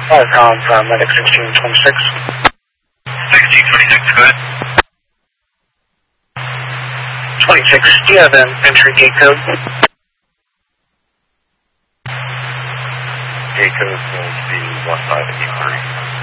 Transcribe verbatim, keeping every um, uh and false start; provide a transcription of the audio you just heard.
Five pound paramedic sixteen twenty-six. sixteen twenty-six, go ahead. twenty-six, do you have an entry gate code? Gate code will be one five eight three.